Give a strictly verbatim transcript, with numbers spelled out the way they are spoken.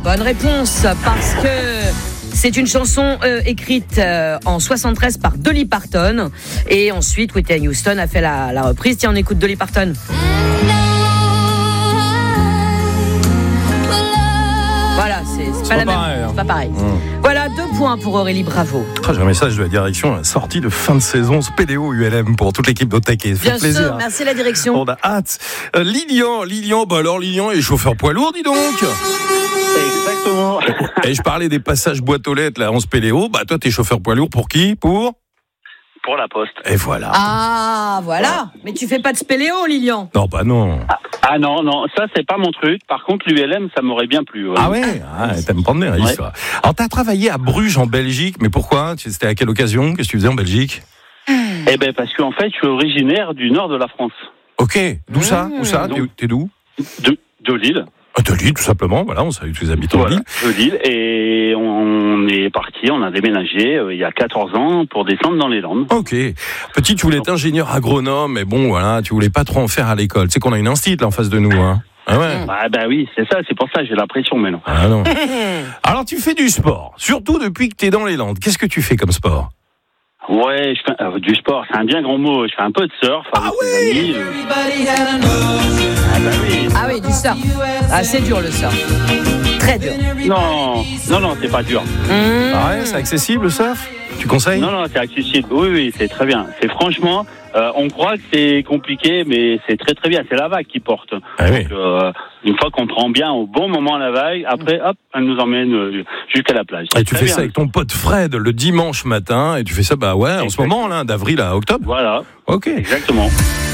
bonne réponse, parce que c'est une chanson euh, écrite euh, en soixante-treize par Dolly Parton, et ensuite Whitney Houston a fait la, la reprise. Tiens, on écoute Dolly Parton. Voilà, c'est, c'est, pas, pas la pareil, même, hein. c'est pas pareil. Mmh. Voilà, deux points pour Aurélie, bravo. Ah, j'ai un message de la direction, sortie de fin de saison Spéléo U L M pour toute l'équipe d'Otech. Bien plaisir. sûr, merci la direction. On a hâte. Euh, Lilian, Lilian, bah alors Lilian est chauffeur poids lourd, dis donc. Exactement. Et je parlais des passages boîte aux lettres là en Spéléo. Bah toi t'es chauffeur poids lourd pour qui? Pour Pour la poste. Et voilà. Ah, voilà. Mais tu fais pas de spéléo, Lilian. Non, bah non. Ah, ah non, non, ça c'est pas mon truc. Par contre, l'U L M, ça m'aurait bien plu. Ouais. Ah ouais, ah, t'aimes prendre bien l'histoire. Alors t'as travaillé à Bruges en Belgique, mais pourquoi? C'était à quelle occasion? Qu'est-ce que tu faisais en Belgique? Eh ben parce qu'en fait, je suis originaire du nord de la France. Ok, d'où ça? Où ça? Donc, T'es, t'es d'où? De, de Lille. Ah, de Lille, tout simplement. Voilà, on salue tous les habitants Voilà, de Lille. de Lille. Et on est parti, on a déménagé euh, il y a quatorze ans pour descendre dans les Landes. Ok. Petit, tu voulais être ingénieur agronome, mais bon, voilà, tu voulais pas trop en faire à l'école. Tu sais qu'on a une institut là en face de nous, hein. Ah ouais. Ah bah oui, c'est ça, c'est pour ça que j'ai la pression maintenant. Ah non. Alors tu fais du sport, surtout depuis que t'es dans les Landes. Qu'est-ce que tu fais comme sport? Ouais, je fais euh, du sport, c'est un bien grand mot. Je fais un peu de surf avec Ah mes oui. amis. Ah bah oui. Ah oui, du surf. Ah, c'est dur le surf. Très dur. Non, non, non, c'est pas dur. Mmh. Ah ouais, c'est accessible le surf? Tu conseilles? Non, non, c'est accessible. Oui, oui, c'est très bien. C'est franchement, euh, on croit que c'est compliqué, mais c'est très très bien. C'est la vague qui porte. Ah oui. Donc, euh, une fois qu'on prend bien au bon moment la vague, après, hop, elle nous emmène euh, jusqu'à la plage. Et C'est tu très fais bien. ça avec ton pote Fred le dimanche matin, et tu fais ça, bah ouais, en ce moment, là, d'avril à octobre. Voilà, Ok. exactement.